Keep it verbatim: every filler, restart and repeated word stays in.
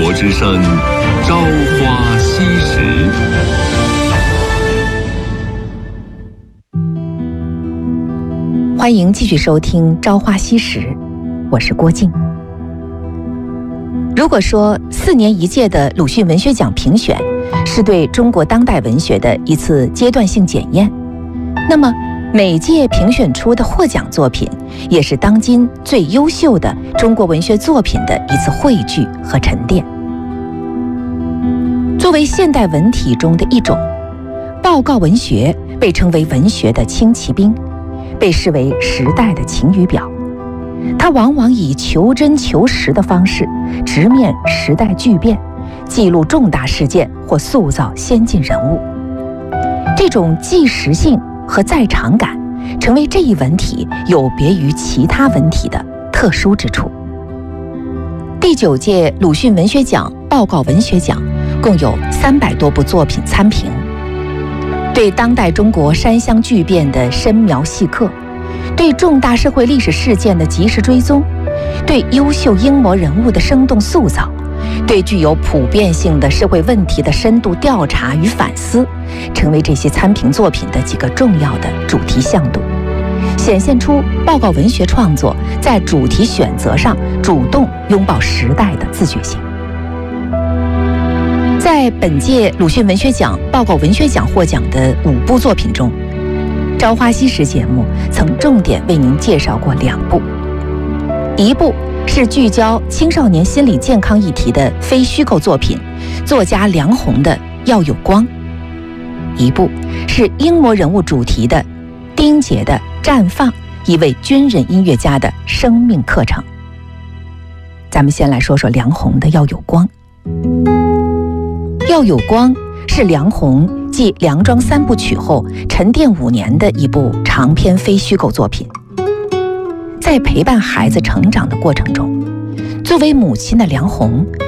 国之声，朝花夕拾。 欢迎继续收听《朝花夕拾》，我是郭静。如果说四年一届的鲁迅文学奖评选是对中国当代文学的一次阶段性检验，那么每届评选出的获奖作品也是当今最优秀的中国文学作品的一次汇聚和沉淀。作为现代文体中的一种，报告文学被称为文学的轻骑兵，被视为时代的晴雨表。它往往以求真求实的方式直面时代巨变，记录重大事件或塑造先进人物。这种纪实性和在场感成为这一文体有别于其他文体的特殊之处。第九届鲁迅文学奖报告文学奖共有三百多部作品参评，对当代中国山乡巨变的深描细刻，对重大社会历史事件的及时追踪，对优秀英模人物的生动塑造，对具有普遍性的社会问题的深度调查与反思，成为这些参评作品的几个重要的主题向度，显现出报告文学创作在主题选择上主动拥抱时代的自觉性。在本届鲁迅文学奖报告文学奖获奖的五部作品中，朝花夕拾节目曾重点为您介绍过两部，一部是聚焦青少年心理健康议题的非虚构作品，作家梁鸿的《要有光》，一部是英模人物主题的丁杰的《绽放》，一位军人音乐家的生命课程。咱们先来说说梁鸿的《要有光》。《要有光》是梁鸿继《梁庄三部曲》后沉淀五年的一部长篇非虚构作品。在陪伴孩子成长的过程中，作为母亲的梁鸿